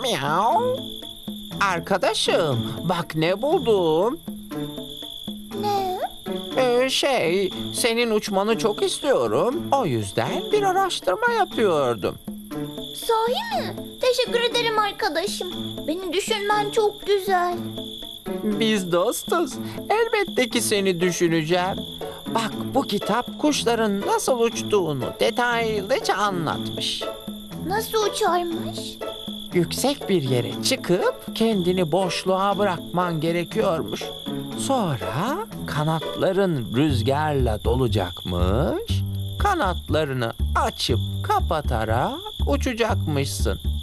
Miau. Arkadaşım, bak ne buldum. Ne? Senin uçmanı çok istiyorum. O yüzden bir araştırma yapıyordum. Sahi mi? Teşekkür ederim arkadaşım. Beni düşünmen çok güzel. Biz dostuz. Elbette ki seni düşüneceğim. Bak, bu kitap kuşların nasıl uçtuğunu detaylıca anlatmış. Nasıl uçarmış? Yüksek bir yere çıkıp kendini boşluğa bırakman gerekiyormuş. Sonra kanatların rüzgarla dolacakmış. Kanatlarını açıp kapatarak uçacakmışsın.